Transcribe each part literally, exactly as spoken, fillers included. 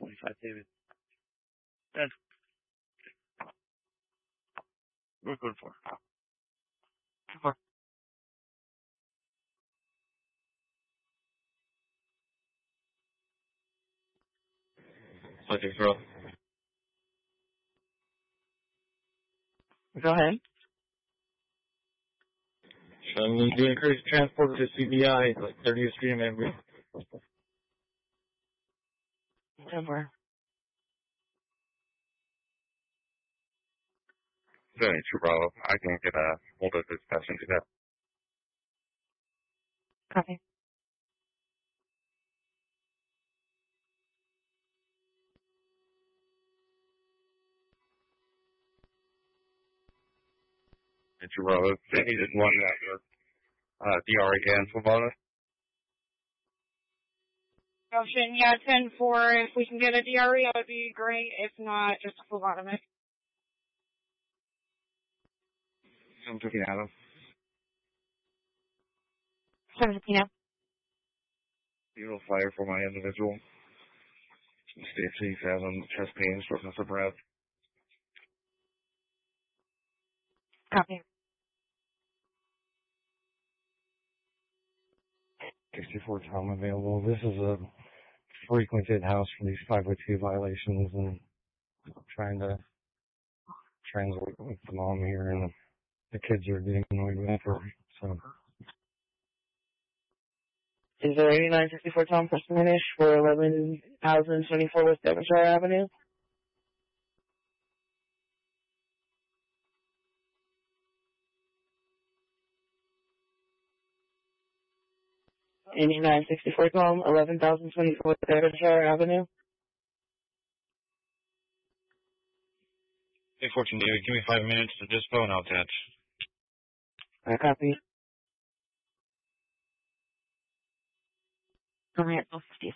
twenty-five, David. That's we're good for. For Subject row. Go ahead. Um, we do encourage transport to C B I, like thirtieth Street and Embry. Over. seventy-two Bravo. I can get a hold of this passenger that. Copy. seventy-two Bravo. They needed one that was uh, D R again for bonus. Ocean, yeah, ten four. If we can get a D R E, that would be great. If not, just a phlebotomist. I'm looking at him. seventeen now. Zero flyer for my individual. Stacey having chest pain, shortness of breath. Copy. sixty-four Tom available. This is a frequented house for these five oh two violations, and trying to translate with the mom here, and the kids are getting annoyed with her. So, Is there eighty-nine sixty-four Tom for Spanish for eleven thousand twenty-four West Devonshire Avenue? eighty-nine sixty-four Tom, eleven thousand twenty-four West Devonshire Avenue. Hey, fourteen, David, give me five minutes to this phone, I'll attach. I copy. Only at twelve fifty.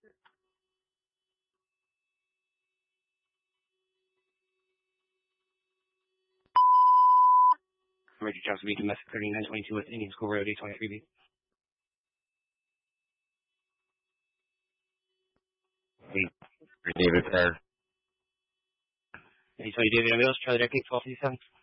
Richard Johnson, B, domestic thirty-nine twenty-two with Indian School Road, eight twenty-three B. David there. eight twenty, David, ambulance, Charlie Deck, eight twelve fifty-seven.